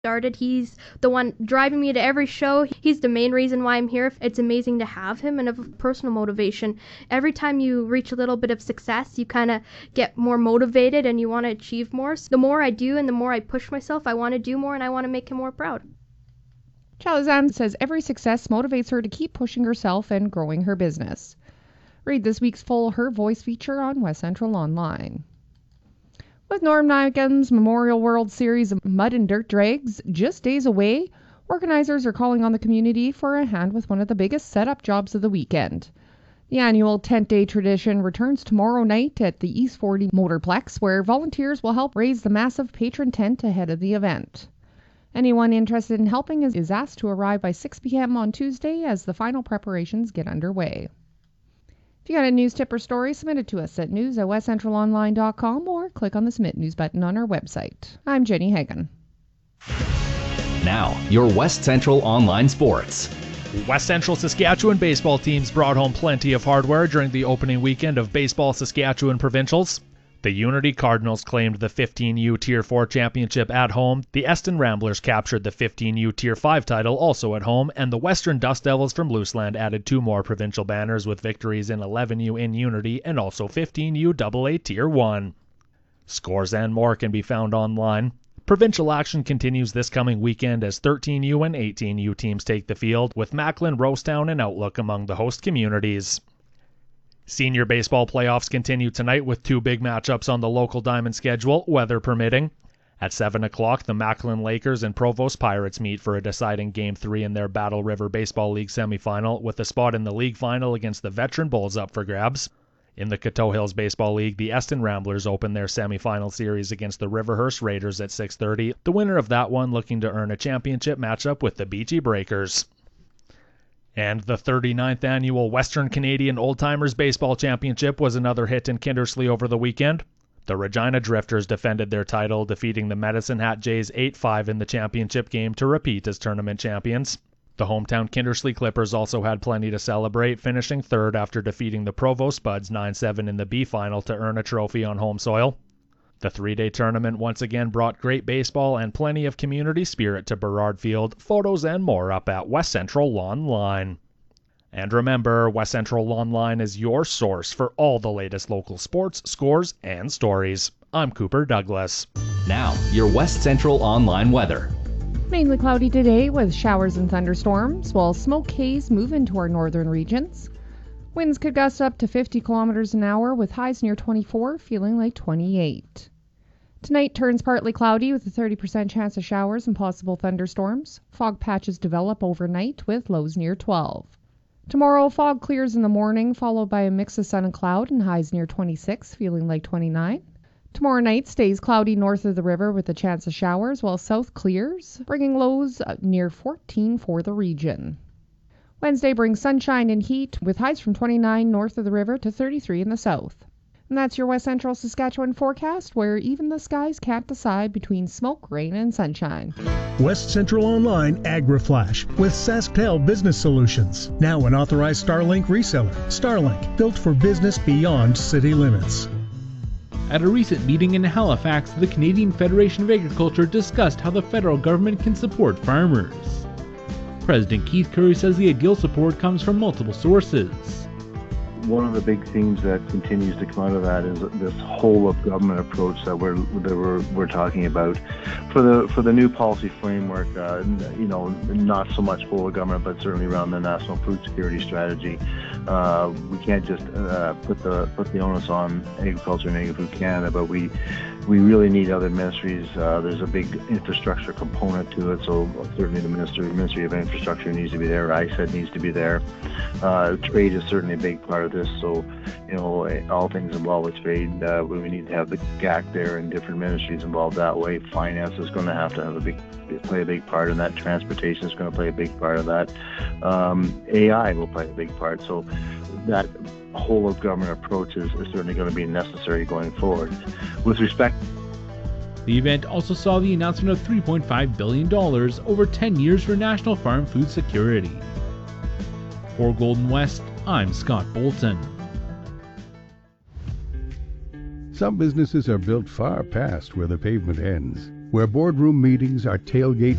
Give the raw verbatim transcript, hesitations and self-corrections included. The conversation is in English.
started. He's the one driving me to every show. He's the main reason why I'm here. It's amazing to have him, and of personal motivation. Every time you reach a little bit of success, you kind of get more motivated and you want to achieve more. So the more I do and the more I push myself, I want to do more and I want to make him more proud. Chalazan says every success motivates her to keep pushing herself and growing her business. Read this week's full Her Voice feature on West Central Online. With Norm Nigan's Memorial World Series of Mud and Dirt Drags just days away, organizers are calling on the community for a hand with one of the biggest setup jobs of the weekend. The annual Tent Day tradition returns tomorrow night at the East forty Motorplex, where volunteers will help raise the massive patron tent ahead of the event. Anyone interested in helping is asked to arrive by six p.m. on Tuesday as the final preparations get underway. If you got a news tip or story, submit it to us at news at west central online dot com or click on the Submit News button on our website. I'm Jenny Hagan. Now, your West Central Online Sports. West Central Saskatchewan baseball teams brought home plenty of hardware during the opening weekend of Baseball Saskatchewan Provincials. The Unity Cardinals claimed the fifteen U Tier four championship at home, the Eston Ramblers captured the fifteen U Tier five title also at home, and the Western Dust Devils from Looseland added two more provincial banners with victories in eleven U in Unity and also fifteen U double A Tier one. Scores and more can be found online. Provincial action continues this coming weekend as thirteen U and eighteen U teams take the field, with Macklin, Rosetown, and Outlook among the host communities. Senior baseball playoffs continue tonight with two big matchups on the local diamond schedule, weather permitting. At seven o'clock, the Macklin Lakers and Provost Pirates meet for a deciding Game three in their Battle River Baseball League semifinal, with a spot in the league final against the Veteran Bulls up for grabs. In the Coteau Hills Baseball League, the Eston Ramblers open their semifinal series against the Riverhurst Raiders at six thirty, the winner of that one looking to earn a championship matchup with the Beachy Breakers. And the thirty-ninth annual Western Canadian Old Timers Baseball Championship was another hit in Kindersley over the weekend. The Regina Drifters defended their title, defeating the Medicine Hat Jays eight five in the championship game to repeat as tournament champions. The hometown Kindersley Clippers also had plenty to celebrate, finishing third after defeating the Provost Buds nine seven in the B final to earn a trophy on home soil. The three-day tournament once again brought great baseball and plenty of community spirit to Burrard Field. Photos and more up at West Central Online. And remember, West Central Online is your source for all the latest local sports, scores, and stories. I'm Cooper Douglas. Now, your West Central Online weather. Mainly cloudy today with showers and thunderstorms, while smoke haze move into our northern regions. Winds could gust up to fifty kilometers an hour with highs near twenty-four, feeling like twenty-eight. Tonight turns partly cloudy with a thirty percent chance of showers and possible thunderstorms. Fog patches develop overnight with lows near twelve. Tomorrow, fog clears in the morning, followed by a mix of sun and cloud and highs near twenty-six, feeling like twenty-nine. Tomorrow night stays cloudy north of the river with a chance of showers, while south clears, bringing lows near fourteen for the region. Wednesday brings sunshine and heat, with highs from twenty-nine north of the river to thirty-three in the south. And that's your West Central Saskatchewan forecast, where even the skies can't decide between smoke, rain, and sunshine. West Central Online AgriFlash with SaskTel Business Solutions. Now an authorized Starlink reseller. Starlink, built for business beyond city limits. At a recent meeting in Halifax, the Canadian Federation of Agriculture discussed how the federal government can support farmers. President Keith Currie says the ideal support comes from multiple sources. One of the big themes that continues to come out of that is this whole of government approach that we're that we're we're talking about for the for the new policy framework. Uh, you know, not so much whole of government, but certainly around the national food security strategy. Uh, we can't just uh, put the put the onus on agriculture and Agri-Food Canada, but we we really need other ministries. Uh, there's a big infrastructure component to it, so certainly the ministry Ministry of Infrastructure needs to be there. I S E D needs to be there. Uh, trade is certainly a big part of this. So, you know, all things involved with trade, uh, we need to have the G A C there and different ministries involved that way. Finance is going to have to have a big play a big part in that. Transportation is going to play a big part of that. Um, A I will play a big part. So that whole of government approach is, is certainly going to be necessary going forward. With respect, the event also saw the announcement of three point five billion dollars over ten years for national farm food security. For Golden West, I'm Scott Bolton. Some businesses are built far past where the pavement ends. where boardroom meetings are tailgate